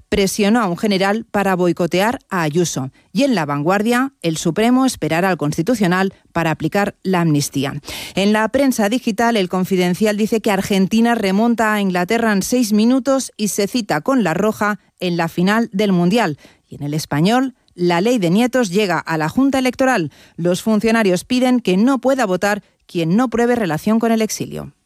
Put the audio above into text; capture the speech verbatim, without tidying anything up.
presionó a un general para boicotear a Ayuso. Y en La Vanguardia, el Supremo esperará al Constitucional para aplicar la amnistía. En la prensa digital, El Confidencial dice que Argentina remonta a Inglaterra en seis minutos y se cita con la roja en la final del Mundial. Y en El Español, la ley de nietos llega a la Junta Electoral. Los funcionarios piden que no pueda votar quien no pruebe relación con el exilio.